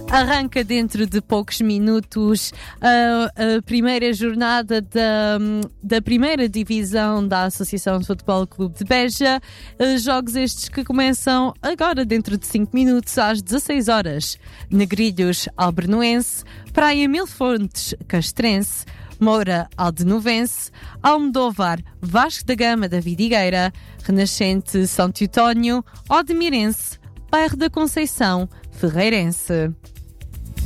Arranca dentro de poucos minutos a primeira jornada da primeira divisão da Associação de Futebol Clube de Beja. Jogos estes que começam agora dentro de 5 minutos às 16 horas. Negrilhos Albernoense, Praia Mil Fontes Castrense, Moura Aldenovense, Almodóvar Vasco da Gama da Vidigueira, Renascente São Teutónio, Odemirense, Bairro da Conceição Ferreirense.